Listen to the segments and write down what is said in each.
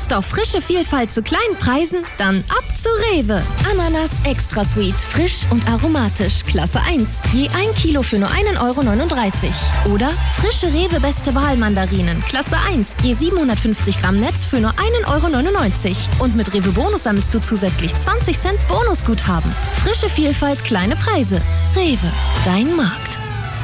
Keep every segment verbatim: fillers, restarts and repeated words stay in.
Lust auf frische Vielfalt zu kleinen Preisen? Dann ab zu Rewe. Ananas Extra Sweet, frisch und aromatisch, Klasse eins. Je ein Kilo für nur ein Euro neununddreißig. Oder frische Rewe Beste Wahl Mandarinen, Klasse eins. Je siebenhundertfünfzig Gramm Netz für nur ein Euro neunundneunzig. Und mit Rewe Bonus sammelst du zusätzlich zwanzig Cent Bonusguthaben. Frische Vielfalt, kleine Preise. Rewe, dein Markt.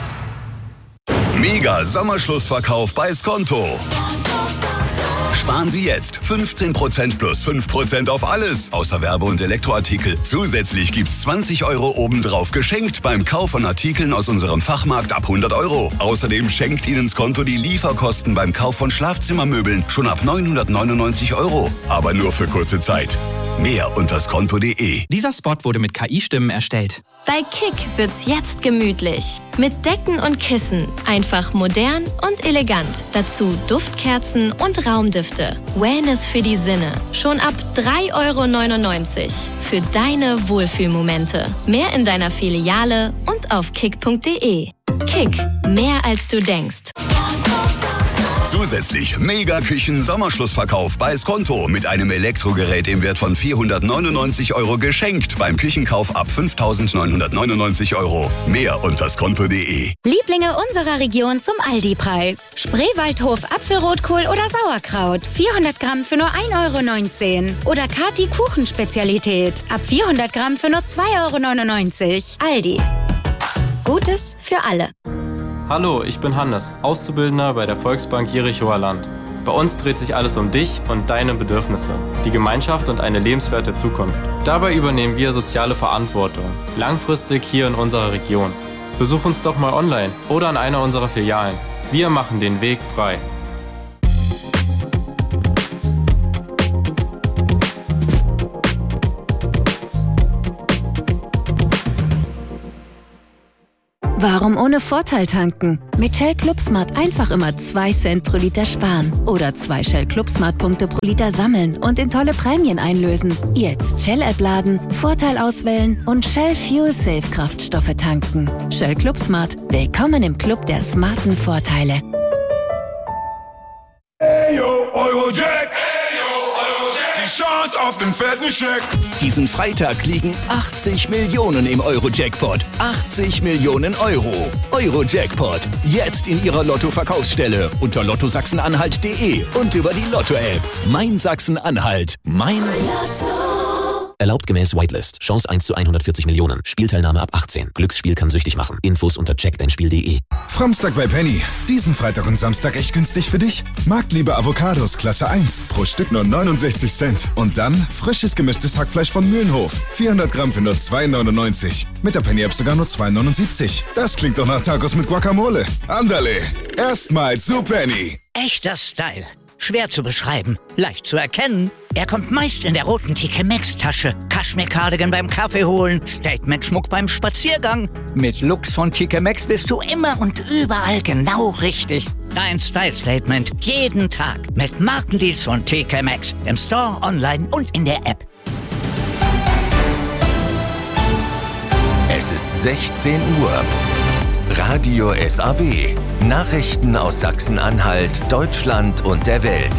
Mega Sommerschlussverkauf bei Skonto. Sparen Sie jetzt fünfzehn Prozent plus fünf Prozent auf alles, außer Werbe- und Elektroartikel. Zusätzlich gibt's zwanzig Euro obendrauf geschenkt beim Kauf von Artikeln aus unserem Fachmarkt ab hundert Euro. Außerdem schenkt Ihnen Skonto die Lieferkosten beim Kauf von Schlafzimmermöbeln schon ab neunhundertneunundneunzig Euro. Aber nur für kurze Zeit. Mehr unter skonto punkt de. Dieser Spot wurde mit K I-Stimmen erstellt. Bei Kick wird's jetzt gemütlich. Mit Decken und Kissen. Einfach modern und elegant. Dazu Duftkerzen und Raumdüfte. Wellness für die Sinne. Schon ab drei Euro neunundneunzig. Für deine Wohlfühlmomente. Mehr in deiner Filiale und auf kick punkt de. Kick. Mehr als du denkst. Zusätzlich Mega-Küchen-Sommerschlussverkauf bei Skonto mit einem Elektrogerät im Wert von vierhundertneunundneunzig Euro geschenkt beim Küchenkauf ab fünftausendneunhundertneunundneunzig Euro. Mehr unter skonto punkt de. Lieblinge unserer Region zum Aldi-Preis. Spreewaldhof Apfelrotkohl oder Sauerkraut. vierhundert Gramm für nur ein Euro neunzehn. Oder Kati Kuchenspezialität. Ab vierhundert Gramm für nur zwei Euro neunundneunzig. Aldi. Gutes für alle. Hallo, ich bin Hannes, Auszubildender bei der Volksbank Jerichower Land. Bei uns dreht sich alles um dich und deine Bedürfnisse, die Gemeinschaft und eine lebenswerte Zukunft. Dabei übernehmen wir soziale Verantwortung, langfristig hier in unserer Region. Besuch uns doch mal online oder an einer unserer Filialen. Wir machen den Weg frei. Warum ohne Vorteil tanken? Mit Shell Club Smart einfach immer zwei Cent pro Liter sparen. Oder zwei Shell Club Smart Punkte pro Liter sammeln und in tolle Prämien einlösen. Jetzt Shell-App laden, Vorteil auswählen und Shell Fuel Safe Kraftstoffe tanken. Shell Club Smart. Willkommen im Club der smarten Vorteile. Hey yo, Eurojack! Die Chance auf den fetten Scheck. Diesen Freitag liegen achtzig Millionen im Euro-Jackpot. achtzig Millionen Euro. Euro-Jackpot. Jetzt in Ihrer Lotto-Verkaufsstelle unter lotto sachsen-anhalt punkt de und über die Lotto-App. Mein Sachsen-Anhalt. Mein Lotto. Erlaubt gemäß Whitelist. Chance eins zu hundertvierzig Millionen. Spielteilnahme ab achtzehn. Glücksspiel kann süchtig machen. Infos unter check dein spiel punkt de. Framstag bei Penny. Diesen Freitag und Samstag echt günstig für dich. Marktliebe Avocados Klasse eins. Pro Stück nur neunundsechzig Cent. Und dann frisches gemischtes Hackfleisch von Mühlenhof. vierhundert Gramm für nur zwei neunundneunzig. Mit der Penny-App sogar nur zwei neunundsiebzig. Das klingt doch nach Tacos mit Guacamole. Andale. Erstmal zu Penny. Echter Style. Schwer zu beschreiben, leicht zu erkennen. Er kommt meist in der roten T K Maxx-Tasche. Kaschmir-Cardigan beim Kaffee holen, Statement-Schmuck beim Spaziergang. Mit Looks von T K Maxx bist du immer und überall genau richtig. Dein Style-Statement jeden Tag mit Markendeals von T K Maxx. Im Store, online und in der App. Es ist sechzehn Uhr. Radio S A W. Nachrichten aus Sachsen-Anhalt, Deutschland und der Welt.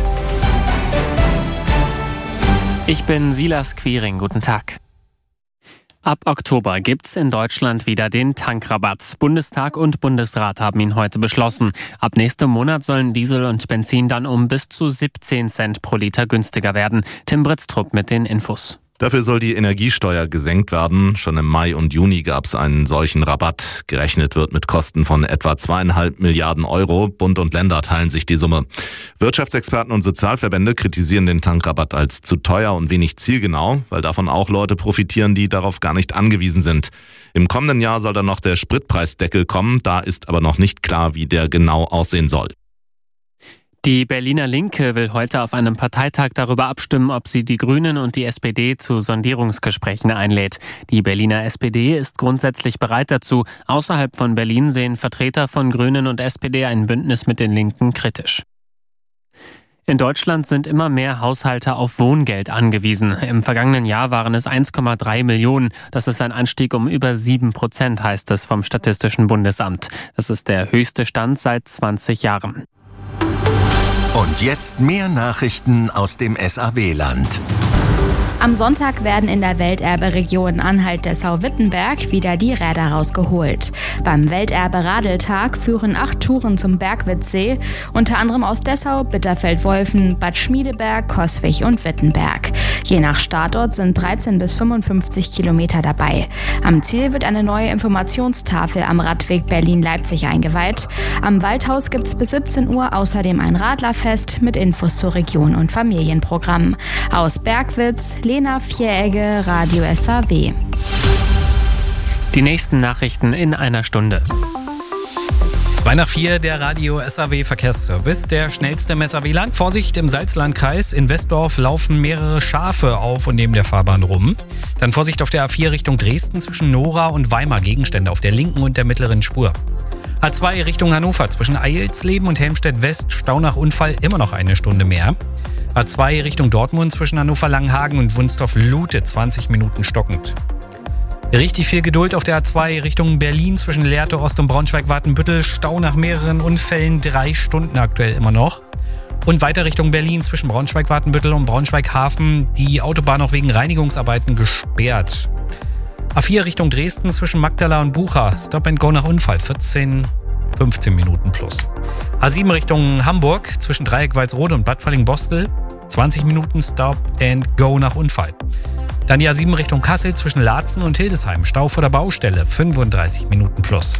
Ich bin Silas Quiring. Guten Tag. Ab Oktober gibt's in Deutschland wieder den Tankrabatt. Bundestag und Bundesrat haben ihn heute beschlossen. Ab nächstem Monat sollen Diesel und Benzin dann um bis zu siebzehn Cent pro Liter günstiger werden. Tim Britztrup mit den Infos. Dafür soll die Energiesteuer gesenkt werden. Schon im Mai und Juni gab es einen solchen Rabatt. Gerechnet wird mit Kosten von etwa zweieinhalb Milliarden Euro. Bund und Länder teilen sich die Summe. Wirtschaftsexperten und Sozialverbände kritisieren den Tankrabatt als zu teuer und wenig zielgenau, weil davon auch Leute profitieren, die darauf gar nicht angewiesen sind. Im kommenden Jahr soll dann noch der Spritpreisdeckel kommen. Da ist aber noch nicht klar, wie der genau aussehen soll. Die Berliner Linke will heute auf einem Parteitag darüber abstimmen, ob sie die Grünen und die S P D zu Sondierungsgesprächen einlädt. Die Berliner S P D ist grundsätzlich bereit dazu. Außerhalb von Berlin sehen Vertreter von Grünen und S P D ein Bündnis mit den Linken kritisch. In Deutschland sind immer mehr Haushalte auf Wohngeld angewiesen. Im vergangenen Jahr waren es eins Komma drei Millionen. Das ist ein Anstieg um über sieben Prozent, heißt es vom Statistischen Bundesamt. Das ist der höchste Stand seit zwanzig Jahren. Und jetzt mehr Nachrichten aus dem S A W-Land. Am Sonntag werden in der Welterbe-Region Anhalt-Dessau-Wittenberg wieder die Räder rausgeholt. Beim Welterbe-Radeltag führen acht Touren zum Bergwitzsee, unter anderem aus Dessau, Bitterfeld-Wolfen, Bad Schmiedeberg, Coswig und Wittenberg. Je nach Startort sind dreizehn bis fünfundfünfzig Kilometer dabei. Am Ziel wird eine neue Informationstafel am Radweg Berlin-Leipzig eingeweiht. Am Waldhaus gibt es bis siebzehn Uhr außerdem ein Radlerfest mit Infos zur Region und Familienprogramm. Aus Bergwitz, Lena Vieregge, Radio S A W. Die nächsten Nachrichten in einer Stunde. zwei nach vier, der Radio S A W Verkehrsservice, der schnellste im S A W-Land. Vorsicht, im Salzlandkreis in Westdorf laufen mehrere Schafe auf und neben der Fahrbahn rum. Dann Vorsicht auf der A vier Richtung Dresden zwischen Nora und Weimar, Gegenstände auf der linken und der mittleren Spur. A zwei Richtung Hannover zwischen Eilsleben und Helmstedt-West, Stau nach Unfall, immer noch eine Stunde mehr. A zwei Richtung Dortmund zwischen Hannover-Langenhagen und Wunstorf-Lute, zwanzig Minuten stockend. Richtig viel Geduld auf der A zwei Richtung Berlin zwischen Lehrte Ost und Braunschweig-Watenbüttel. Stau nach mehreren Unfällen, drei Stunden aktuell immer noch. Und weiter Richtung Berlin zwischen Braunschweig-Watenbüttel und Braunschweig-Hafen. Die Autobahn noch wegen Reinigungsarbeiten gesperrt. A vier Richtung Dresden zwischen Magdala und Bucha. Stop and Go nach Unfall, vierzehn, fünfzehn Minuten plus. A sieben Richtung Hamburg zwischen Dreieck Walsrode und Bad Falling-Bostel. zwanzig Minuten Stop and Go nach Unfall. Dann die A sieben Richtung Kassel zwischen Laatzen und Hildesheim. Stau vor der Baustelle, fünfunddreißig Minuten plus.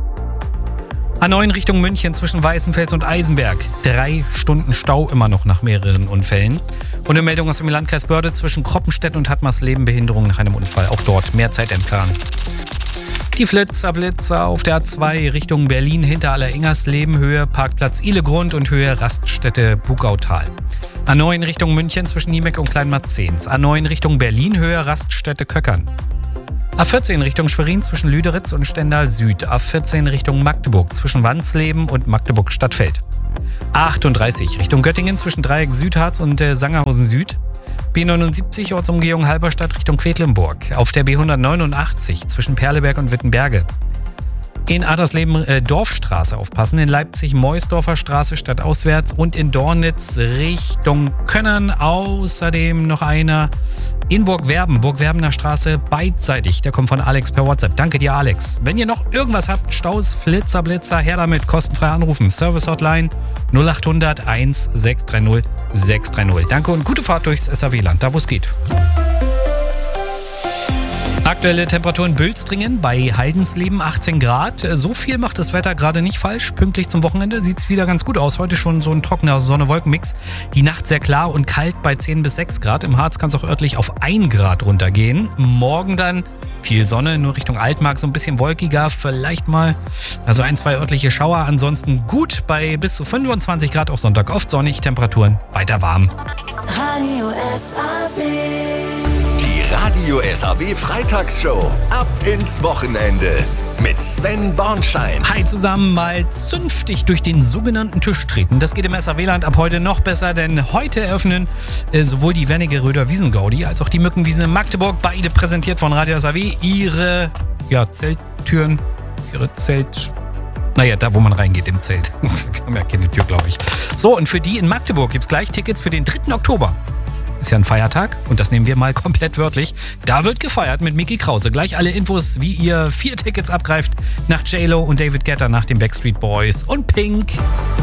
A neun Richtung München zwischen Weißenfels und Eisenberg. Drei Stunden Stau immer noch nach mehreren Unfällen. Und eine Meldung aus dem Landkreis Börde zwischen Kroppenstedt und Hattmarsleben. Behinderung nach einem Unfall. Auch dort mehr Zeit entplanen. Die Flitzer, Blitzer auf der A zwei Richtung Berlin hinter Aller-Ingersleben. Höhe Parkplatz Ihlegrund und Höhe Raststätte Bugautal. A neun Richtung München zwischen Niemeck und Kleinmarzens. A neun Richtung Berlin, Höhe Raststätte Köckern. A vierzehn Richtung Schwerin zwischen Lüderitz und Stendal Süd. A vierzehn Richtung Magdeburg zwischen Wansleben und Magdeburg Stadtfeld. A achtunddreißig Richtung Göttingen zwischen Dreieck Südharz und äh, Sangerhausen Süd. B neunundsiebzig Ortsumgehung Halberstadt Richtung Quedlinburg. Auf der B hundertneunundachtzig zwischen Perleberg und Wittenberge. In Adlersleben äh, Dorfstraße aufpassen, in Leipzig Meusdorfer Straße stadtauswärts und in Dornitz Richtung Könnern. Außerdem noch einer in Burgwerben, Burgwerbener Straße beidseitig. Der kommt von Alex per WhatsApp. Danke dir, Alex. Wenn ihr noch irgendwas habt, Staus, Flitzer, Blitzer, her damit, kostenfrei anrufen. Service Hotline null acht hundert eins sechs drei null sechs drei null. Danke und gute Fahrt durchs S A W-Land, da wo es geht. Aktuelle Temperaturen Bülstringen bei Heidensleben achtzehn Grad. So viel macht das Wetter gerade nicht falsch. Pünktlich zum Wochenende sieht es wieder ganz gut aus. Heute schon so ein trockener Sonne-Wolken-Mix. Die Nacht sehr klar und kalt bei zehn bis sechs Grad. Im Harz kann es auch örtlich auf ein Grad runtergehen. Morgen dann viel Sonne, nur Richtung Altmark so ein bisschen wolkiger. Vielleicht mal also ein, zwei örtliche Schauer. Ansonsten gut bei bis zu fünfundzwanzig Grad. Auch Sonntag oft sonnig. Temperaturen weiter warm. Radio S A W. Radio S A W Freitagsshow. Ab ins Wochenende mit Sven Bornschein. Hi zusammen, mal zünftig durch den sogenannten Tisch treten. Das geht im S A W-Land ab heute noch besser, denn heute eröffnen äh, sowohl die Wernigeröder Wiesengaudi als auch die Mückenwiese in Magdeburg, beide präsentiert von Radio S A W, ihre ja, Zelttüren, ihre Zelt... Naja, da wo man reingeht im Zelt. Kann man ja keine Tür, glaube ich. So, und für die in Magdeburg gibt es gleich Tickets für den dritten Oktober. Ist ja ein Feiertag und das nehmen wir mal komplett wörtlich. Da wird gefeiert mit Micky Krause. Gleich alle Infos, wie ihr vier Tickets abgreift nach J-Lo und David Guetta, nach den Backstreet Boys und Pink.